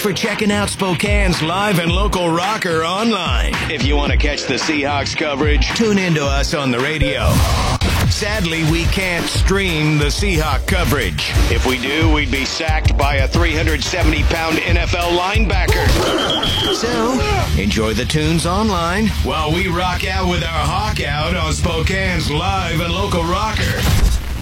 for checking out Spokane's live and local rocker online. If you want to catch the Seahawks coverage, tune into us on the radio. Sadly, we can't stream the Seahawk coverage. If we do, we'd be sacked by a 370-pound NFL linebacker. So, enjoy the tunes online while we rock out with our Hawk Out on Spokane's live and local rocker.